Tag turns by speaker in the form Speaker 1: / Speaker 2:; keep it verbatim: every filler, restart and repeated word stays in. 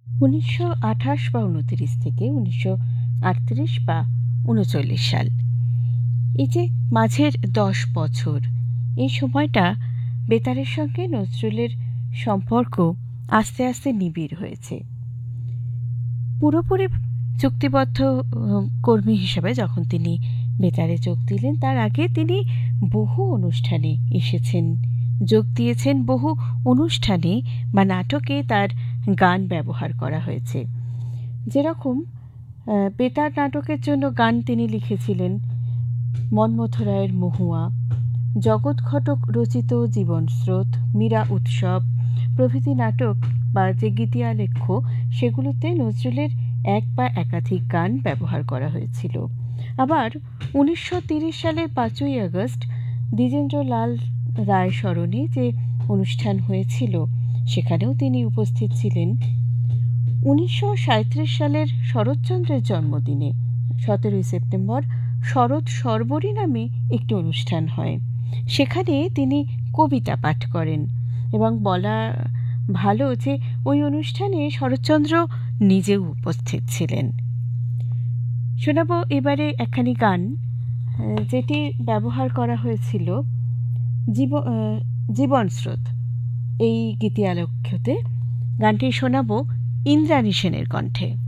Speaker 1: উনিশশো আঠাশ বা উনত্রিশ থেকে উনিশশো আটত্রিশ বা উনচল্লিশ সাল, এই যে মাঝের দশ বছর, এই সময়টা বেতারের সঙ্গে নজরুলের সম্পর্ক আস্তে আস্তে নিবিড় হয়েছে। পুরোপুরি চুক্তিবদ্ধ কর্মী হিসেবে যখন তিনি বেতারে যোগ দিলেন, তার আগে তিনি বহু অনুষ্ঠানে এসেছেন, যোগ দিয়েছেন। বহু অনুষ্ঠানে বা নাটকে তার গান ব্যবহার করা হয়েছে। যেরকম বেতার নাটকের জন্য গান তিনি লিখেছিলেন মন্মথ রায়ের মহুয়া, জগৎ ঘটক রচিত জীবনস্রোত, মীরা উৎসব প্রভৃতি নাটক বা যে গীতিয়ালেখ্য, সেগুলোতে নজরুলের এক বা একাধিক গান ব্যবহার করা হয়েছিল। আবার উনিশশো তিরিশ সালের পাঁচই আগস্ট দ্বিজেন্দ্রলাল রায় স্মরণে যে অনুষ্ঠান হয়েছিল, সেখানেও তিনি উপস্থিত ছিলেন। উনিশশো সাঁইত্রিশ সালের শরৎচন্দ্রের জন্মদিনে সতেরোই সেপ্টেম্বর শরৎ সর্বরী নামে একটি অনুষ্ঠান হয়। সেখানে তিনি কবিতা পাঠ করেন এবং বলা ভালো যে ওই অনুষ্ঠানে শরৎচন্দ্র নিজেও উপস্থিত ছিলেন। শোনাব এবারে একখানি গান, যেটি ব্যবহার করা হয়েছিল জীব জীবনস্রোত এই গীতিয়ালখ্যতে। গানটি শোনাব ইন্দ্রাণী সেনের কণ্ঠে।